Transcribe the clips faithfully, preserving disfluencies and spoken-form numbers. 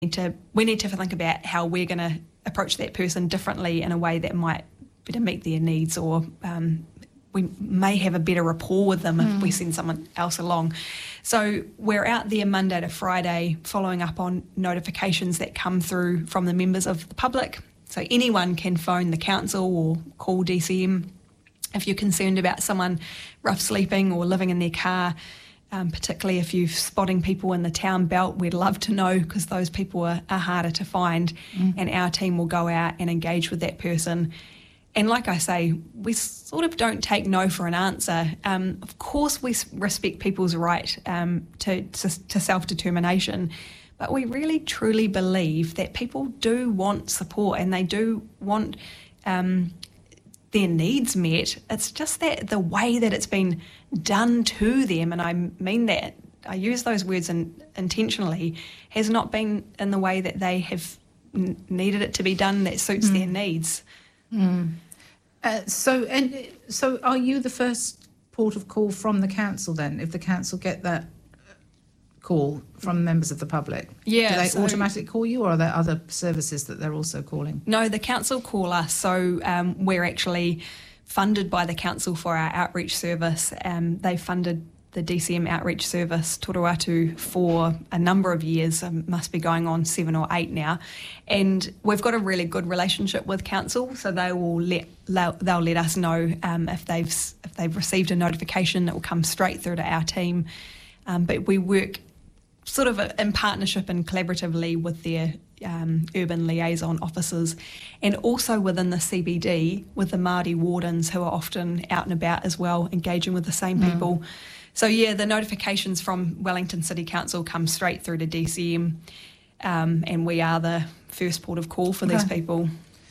need to, we need to think about how we're going to approach that person differently in a way that might better meet their needs, or um, we may have a better rapport with them mm. if we send someone else along. So we're out there Monday to Friday following up on notifications that come through from the members of the public. So anyone can phone the council or call D C M if you're concerned about someone rough sleeping or living in their car. Um, particularly if you're spotting people in the town belt, we'd love to know, because those people are, are harder to find, mm. and our team will go out and engage with that person. And like I say, we sort of don't take no for an answer. Um, of course, we respect people's right um, to, to, to self-determination, but we really truly believe that people do want support and they do want um, their needs met. It's just that the way that it's been done to them, and I mean that, I use those words in, intentionally, has not been in the way that they have n- needed it to be done that suits mm. their needs. Mm. Uh, so, and so, are you the first port of call from the council then? If the council get that call from members of the public, yeah, do they so, automatically call you, or are there other services that they're also calling? No, the council call us. So um, we're actually funded by the council for our outreach service. Um, they funded the D C M outreach service, Toruatu, for a number of years, um, must be going on seven or eight now. And we've got a really good relationship with council, so they will let they'll let us know um, if they've if they've received a notification that will come straight through to our team. Um, but we work sort of in partnership and collaboratively with their um, urban liaison officers, and also within the C B D with the Māori wardens, who are often out and about as well, engaging with the same mm. people. So yeah, the notifications from Wellington City Council come straight through to D C M, um, and we are the first port of call for okay. these people.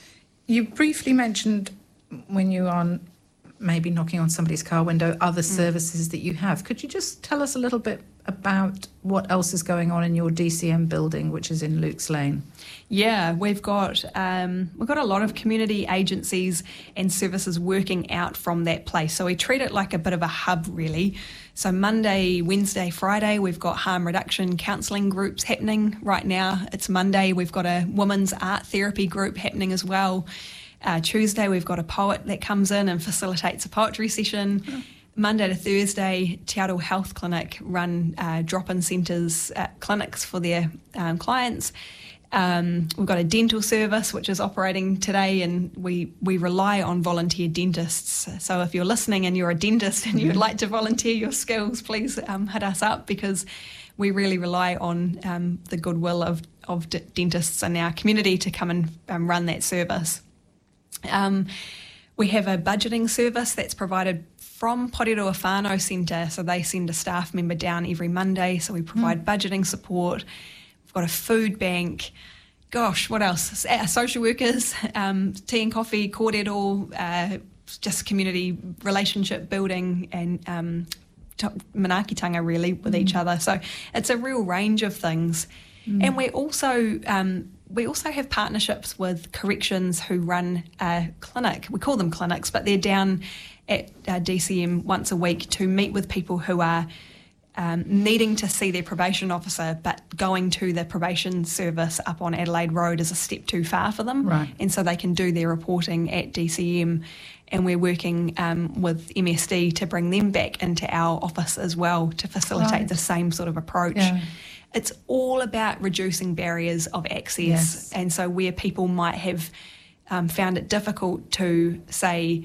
You briefly mentioned when you were on maybe knocking on somebody's car window, other mm. services that you have. Could you just tell us a little bit about what else is going on in your D C M building, which is in Luke's Lane? Yeah, we've got um, we've got a lot of community agencies and services working out from that place. So we treat it like a bit of a hub, really. So Monday, Wednesday, Friday, we've got harm reduction counselling groups happening right now. It's Monday, we've got a women's art therapy group happening as well. Uh, Tuesday, we've got a poet that comes in and facilitates a poetry session. Mm. Monday to Thursday, Te Aro Health Clinic run uh, drop-in centres, uh, clinics for their um, clients. Um, we've got a dental service which is operating today, and we, we rely on volunteer dentists. So if you're listening and you're a dentist and you'd like to volunteer your skills, please um, hit us up, because we really rely on um, the goodwill of, of d- dentists in our community to come and um, run that service. Um, we have a budgeting service that's provided from Porirua Whānau Centre, so they send a staff member down every Monday, so we provide mm. budgeting support. We've got a food bank. Gosh, what else? Our social workers, um, tea and coffee, kōrero, uh, just community relationship building and um, t- manaakitanga really with mm. each other. So it's a real range of things. Mm. And we also um, we also have partnerships with corrections who run a clinic. We call them clinics, but they're down at uh, D C M once a week to meet with people who are um, needing to see their probation officer, but going to the probation service up on Adelaide Road is a step too far for them. Right. And so they can do their reporting at D C M, and we're working um, with M S D to bring them back into our office as well to facilitate right. the same sort of approach. Yeah. It's all about reducing barriers of access. Yes. And so where people might have um, found it difficult to, say,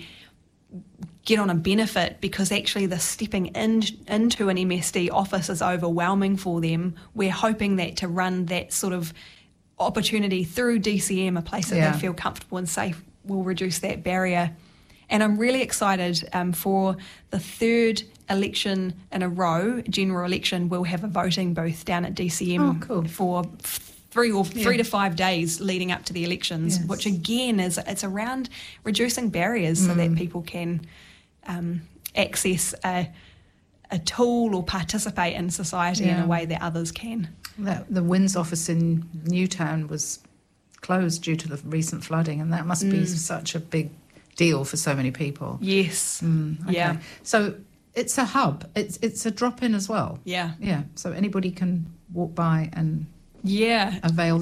get on a benefit because actually the stepping in, into an M S D office is overwhelming for them, we're hoping that to run that sort of opportunity through D C M, a place that yeah. they feel comfortable and safe, will reduce that barrier. And I'm really excited um, for the third election in a row, general election, we'll have a voting booth down at D C M oh, cool. for three or yeah. three to five days leading up to the elections, yes. which again is it's around reducing barriers mm. so that people can um, access a, a tool or participate in society yeah. in a way that others can. The, the Winds office in Newtown was closed due to the recent flooding, and that must mm. be such a big deal for so many people. Yes. Mm, okay. Yeah. So it's a hub. It's it's a drop-in as well. Yeah. Yeah. So anybody can walk by and yeah avail